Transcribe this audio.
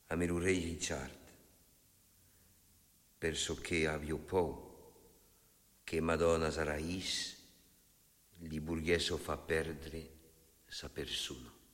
a me lo rei Richard, perso che avio po che Madonna sarà is, li burgheso fa perdere sa persona.